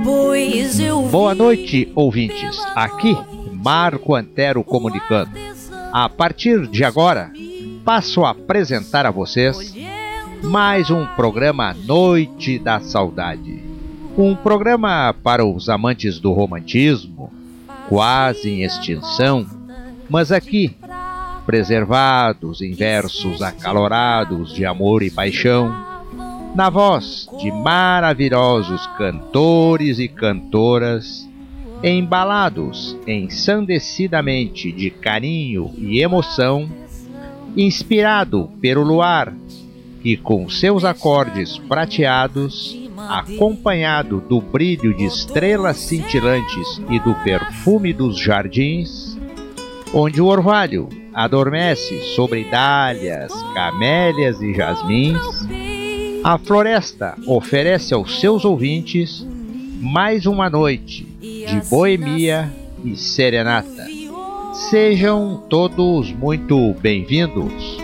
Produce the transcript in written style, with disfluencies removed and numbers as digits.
Boa noite, ouvintes. Aqui, Marco Antero comunicando. A partir de agora, passo a apresentar a vocês mais um programa Noite da Saudade. Um programa para os amantes do romantismo, quase em extinção, mas aqui, preservados em versos acalorados de amor e paixão, na voz de maravilhosos cantores e cantoras, embalados ensandecidamente de carinho e emoção, inspirado pelo luar, que com seus acordes prateados, acompanhado do brilho de estrelas cintilantes e do perfume dos jardins, onde o orvalho adormece sobre dálias, camélias e jasmins, a floresta oferece aos seus ouvintes mais uma noite de boemia e serenata. Sejam todos muito bem-vindos.